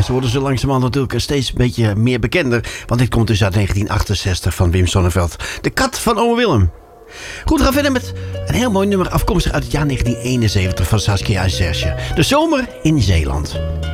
Ze worden zo langzamerhand natuurlijk steeds een beetje meer bekender. Want dit komt dus uit 1968 van Wim Sonneveld. De kat van Ome Willem. Goed, we gaan verder met een heel mooi nummer afkomstig uit het jaar 1971 van Saskia en Serge. De zomer in Zeeland.